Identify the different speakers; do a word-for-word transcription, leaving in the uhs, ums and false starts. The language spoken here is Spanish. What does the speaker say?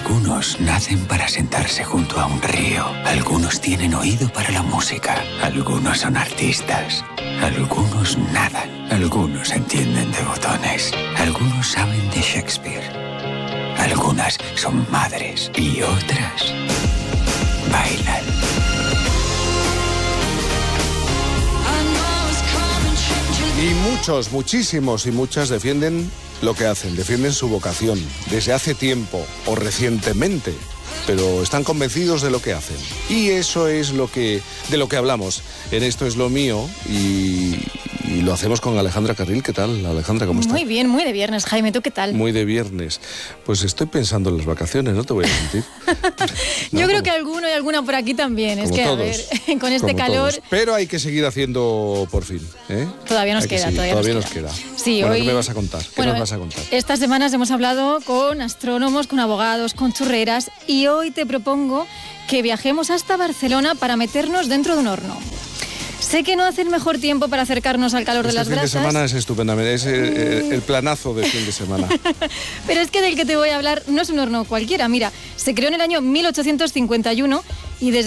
Speaker 1: Algunos nacen para sentarse junto a un río. Algunos tienen oído para la música. Algunos son artistas. Algunos nadan. Algunos entienden de botones. Algunos saben de Shakespeare. Algunas son madres y otras bailan.
Speaker 2: Y muchos, muchísimos y muchas defienden lo que hacen, defienden su vocación desde hace tiempo o recientemente, pero están convencidos de lo que hacen. Y eso es lo que, de lo que hablamos en Esto es lo mío, y, y lo hacemos con Alejandra Carril. ¿Qué tal, Alejandra? ¿Cómo estás?
Speaker 3: Muy bien, muy de viernes, Jaime. ¿Tú qué tal?
Speaker 2: Muy de viernes. Pues estoy pensando en las vacaciones, no te voy a mentir.
Speaker 3: Yo
Speaker 2: no,
Speaker 3: creo
Speaker 2: como,
Speaker 3: que alguno y alguna por aquí también. Es que,
Speaker 2: todos,
Speaker 3: a ver, con este
Speaker 2: como
Speaker 3: calor...
Speaker 2: Todos. Pero hay que seguir haciendo por fin, ¿eh?
Speaker 3: Todavía nos
Speaker 2: hay
Speaker 3: queda,
Speaker 2: que
Speaker 3: todavía,
Speaker 2: todavía
Speaker 3: nos
Speaker 2: nos
Speaker 3: queda.
Speaker 2: queda.
Speaker 3: Sí,
Speaker 2: bueno,
Speaker 3: hoy...
Speaker 2: ¿qué me vas a contar? ¿Qué
Speaker 3: bueno,
Speaker 2: nos vas a contar?
Speaker 3: Estas semanas hemos hablado con astrónomos, con abogados, con churreras, y hoy te propongo que viajemos hasta Barcelona para meternos dentro de un horno. Sé que no hace el mejor tiempo para acercarnos al calor
Speaker 2: este
Speaker 3: de las
Speaker 2: fin
Speaker 3: brasas.
Speaker 2: de semana es estupendamente, es el, el, el planazo de fin de semana.
Speaker 3: Pero es que del que te voy a hablar no es un horno cualquiera. Mira, se creó en el año mil ochocientos cincuenta y uno y desde